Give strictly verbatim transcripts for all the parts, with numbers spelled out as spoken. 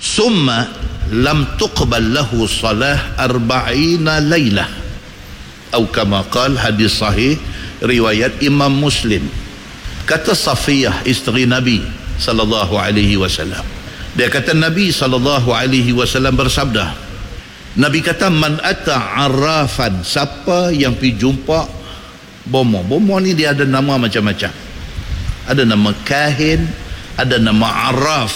summa lam tuqbal lahu salah arba'ina laylah, atau kama qal, hadis sahih riwayat Imam Muslim. Kata Safiyah, isteri Nabi sallallahu alaihi wasallam, dia kata Nabi sallallahu alaihi wasallam bersabda, Nabi kata, man ata arrafan, siapa yang pergi jumpa bomo. Bomo ni dia ada nama macam-macam. Ada nama kahin, ada nama arraf.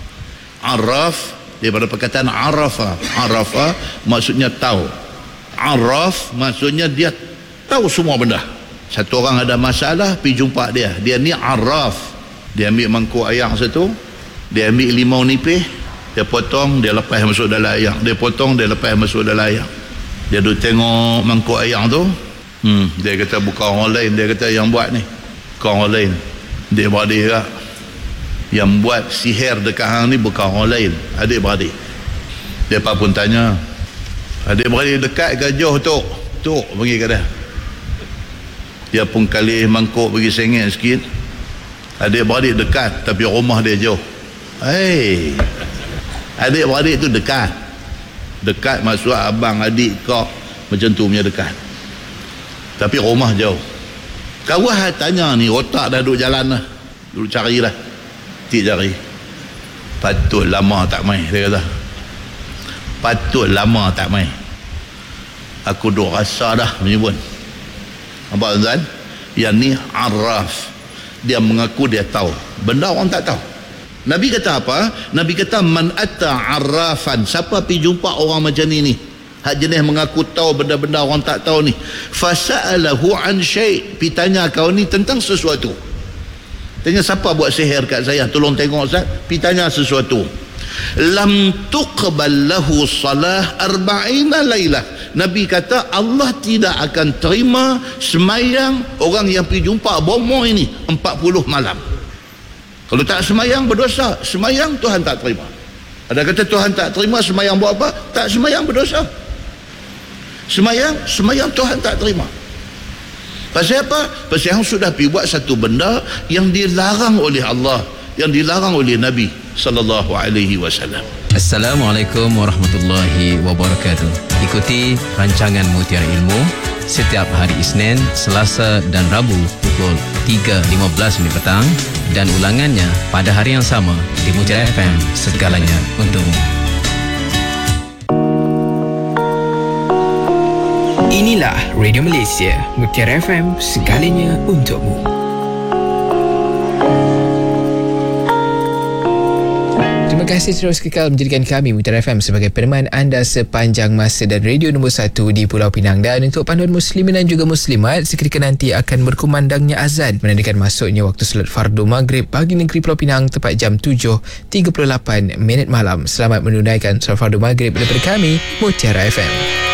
Arraf daripada perkataan arafa. Arafa maksudnya tahu. Arraf maksudnya dia tahu semua benda. Satu orang ada masalah, pergi jumpa dia. Dia ni arraf. Dia ambil mangkuk ayam satu, dia ambil limau nipis, dia potong, dia lepas masuk dalam ayam. Dia potong, dia lepas masuk dalam ayam. Dia duduk tengok mangkuk ayam tu. Hmm, dia kata bukan orang lain. Dia kata yang buat ni bukan orang lain, adik-beradik lah. Yang buat sihir dekat hang ni bukan orang lain, adik-beradik. Dia pun tanya, adik-beradik dekat ke jauh tu? Tok pergi ke dia. Dia pun kali mangkuk pergi sengit sikit. Adik-beradik dekat tapi rumah dia jauh. Hei, adik-beradik tu dekat. Dekat maksud abang, adik, kau, macam tu punya dekat. Tapi rumah jauh. Kawan tanya ni, otak dah duduk jalan lah, duduk cari lah, tik cari. Patut lama tak main, dia kata. Patut lama tak main. Aku duk rasa dah menyebut. Nampak tuan? Yang ni arraf. Dia mengaku dia tahu benda orang tak tahu. Nabi kata apa? Nabi kata, man atta arrafan, siapa pergi jumpa orang macam ni ni, hak jenis mengaku tahu benda-benda orang tak tahu ni, fasa'alahu an syai', pi tanya kau ni tentang sesuatu. Tanya siapa buat sihir kat saya, tolong tengok Ustaz, pi tanya sesuatu. Lam tuqbal lahu salah arba'ina lailah. Nabi kata Allah tidak akan terima semayang orang yang pergi jumpa bomo ini empat puluh malam. Kalau tak semayang berdosa. Semayang Tuhan tak terima. Ada kata Tuhan tak terima semayang buat apa? Tak semayang berdosa. Semayang, semayang Tuhan tak terima. Pasal apa? Pasal yang sudah pergi buat satu benda yang dilarang oleh Allah, yang dilarang oleh Nabi sallallahu alaihi wasallam. Assalamualaikum warahmatullahi wabarakatuh. Ikuti rancangan Mutiara Ilmu setiap hari Isnin, Selasa dan Rabu pukul tiga lima belas minit petang dan ulangannya pada hari yang sama di Mutiara F M, segalanya untukmu. Inilah Radio Malaysia, Mutiara F M, segalanya untukmu. Terima kasih terus kekal menjadikan kami Mutiara F M sebagai peneman anda sepanjang masa dan radio nombor satu di Pulau Pinang. Dan untuk panduan muslimin dan juga muslimat, seketika nanti akan berkumandangnya azan menandakan masuknya waktu solat fardu maghrib bagi negeri Pulau Pinang tepat jam tujuh tiga puluh lapan minit malam. Selamat menunaikan solat fardu maghrib daripada kami Mutiara F M.